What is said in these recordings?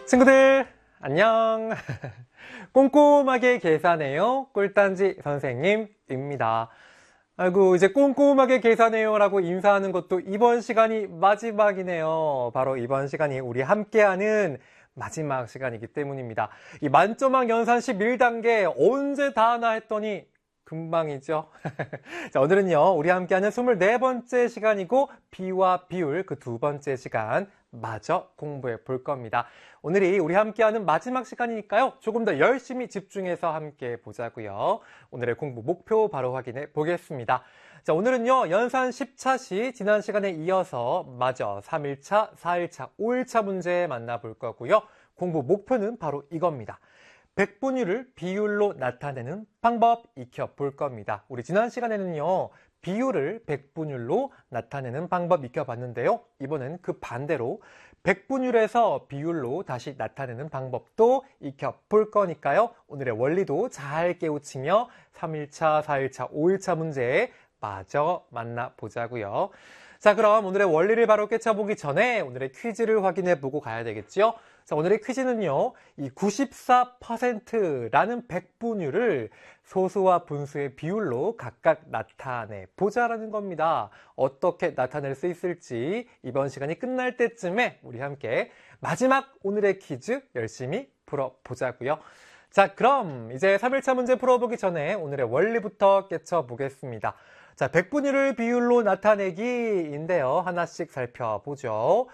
친구들 안녕. 꼼꼼하게 계산해요 꿀단지 선생님입니다. 아이고, 이제 꼼꼼하게 계산해요 라고 인사하는 것도 이번 시간이 마지막이네요. 바로 이번 시간이 우리 함께하는 마지막 시간이기 때문입니다. 이 만점왕 연산 11단계 언제 다 하나 했더니 금방이죠. 자, 오늘은요, 우리 함께하는 24번째 시간이고 비와 비율 그 두 번째 시간 마저 공부해 볼 겁니다. 오늘이 우리 함께하는 마지막 시간이니까요, 조금 더 열심히 집중해서 함께 보자고요. 오늘의 공부 목표 바로 확인해 보겠습니다. 자, 오늘은요, 연산 10차시 지난 시간에 이어서 마저 3일차, 4일차, 5일차 문제 만나볼 거고요. 공부 목표는 바로 이겁니다. 백분율을 비율로 나타내는 방법 익혀볼 겁니다. 우리 지난 시간에는요, 비율을 백분율로 나타내는 방법 익혀봤는데요. 이번엔 그 반대로 백분율에서 비율로 다시 나타내는 방법도 익혀볼 거니까요. 오늘의 원리도 잘 깨우치며 3일차, 4일차, 5일차 문제 마저 만나보자고요. 자, 그럼 오늘의 원리를 바로 깨쳐보기 전에 오늘의 퀴즈를 확인해 보고 가야 되겠죠? 자, 오늘의 퀴즈는요, 이 94%라는 백분율을 소수와 분수의 비율로 각각 나타내 보자라는 겁니다. 어떻게 나타낼 수 있을지 이번 시간이 끝날 때쯤에 우리 함께 마지막 오늘의 퀴즈 열심히 풀어보자고요. 자, 그럼 이제 3일차 문제 풀어보기 전에 오늘의 원리부터 깨쳐보겠습니다. 자, 백분율을 비율로 나타내기인데요. 하나씩 살펴보죠.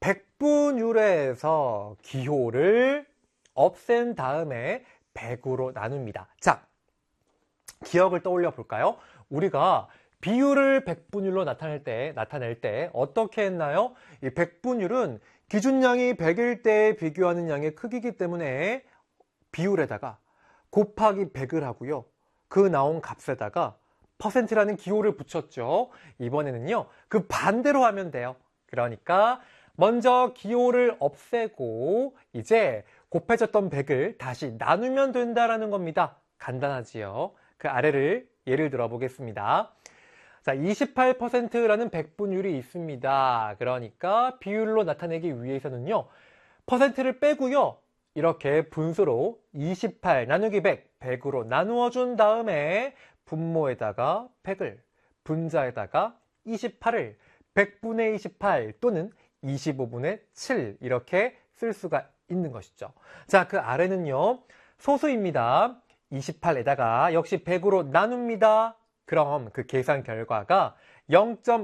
백분율에서 기호를 없앤 다음에 100으로 나눕니다. 자, 기억을 떠올려 볼까요? 우리가 비율을 백분율로 나타낼 때 어떻게 했나요? 이 백분율은 기준량이 100일 때에 비교하는 양의 크기이기 때문에 비율에다가 곱하기 100을 하고요. 그 나온 값에다가 퍼센트라는 기호를 붙였죠. 이번에는요, 그 반대로 하면 돼요. 그러니까 먼저 기호를 없애고 이제 곱해졌던 100을 다시 나누면 된다라는 겁니다. 간단하지요. 그 아래를 예를 들어 보겠습니다. 자, 28%라는 백분율이 있습니다. 그러니까 비율로 나타내기 위해서는요, 퍼센트를 빼고요, 이렇게 분수로 28 나누기 100, 100으로 나누어 준 다음에 분모에다가 100을, 분자에다가 28을 100분의 28 또는 25분의 7 이렇게 쓸 수가 있는 것이죠. 자, 그 아래는요, 소수입니다. 28에다가 역시 100으로 나눕니다. 그럼 그 계산 결과가